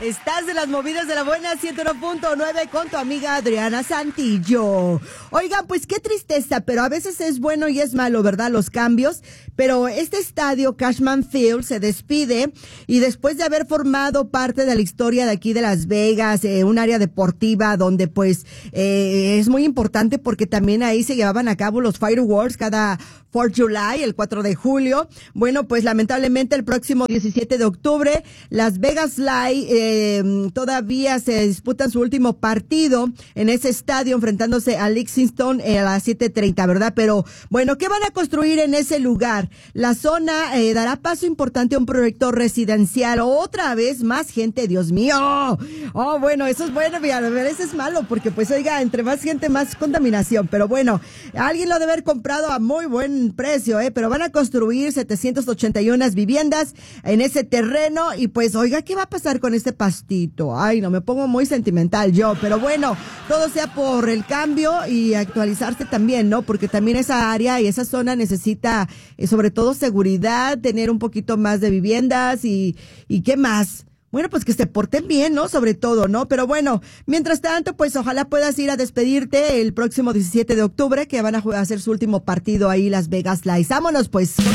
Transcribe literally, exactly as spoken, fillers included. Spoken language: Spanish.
Estás en las movidas de la buena ciento uno punto nueve con tu amiga Adriana Santillo. Oigan, pues qué tristeza, pero a veces es bueno y es malo, ¿verdad? Los cambios. Pero este estadio, Cashman Field, se despide y después de haber formado parte de la historia de aquí de Las Vegas, eh, un área deportiva donde pues eh, es muy importante porque también ahí se llevaban a cabo los fireworks cada cuatro de July, el cuatro de julio. Bueno, pues lamentablemente el próximo diecisiete de octubre, Las Vegas Live eh, todavía se disputan su último partido en ese estadio enfrentándose a Lexington eh, a las siete treinta, ¿verdad? Pero bueno, ¿qué van a construir en ese lugar? La zona eh, dará paso importante a un proyecto residencial. Otra vez más gente, Dios mío. Oh, bueno, eso es bueno, a veces es malo porque pues oiga, entre más gente más contaminación, pero bueno, alguien lo debe haber comprado a muy buen precio, eh, pero van a construir setecientas ochenta y una viviendas en ese terreno y pues oiga, ¿qué va a pasar con este pastito? Ay, no, me pongo muy sentimental yo, pero bueno, todo sea por el cambio y actualizarse también, ¿no? Porque también esa área y esa zona necesita eh, sobre todo seguridad, tener un poquito más de viviendas y, y ¿qué más? Bueno, pues que se porten bien, ¿no? Sobre todo, ¿no? Pero bueno, mientras tanto, pues ojalá puedas ir a despedirte el próximo diecisiete de octubre, que van a hacer su último partido ahí Las Vegas Lights. Vámonos, pues.